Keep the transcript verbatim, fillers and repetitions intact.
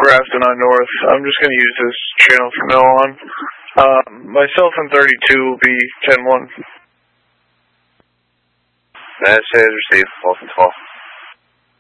Grafton on North. I'm just going to use this channel from now on. Um, myself and thirty-two will be ten one. Message received, twelve twelve.